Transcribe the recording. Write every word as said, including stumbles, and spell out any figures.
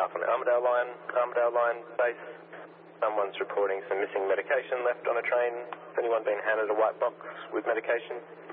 staff on the Armidale line, Armidale line base. Someone's reporting some missing medication left on a train. Has anyone been handed a white box with medication?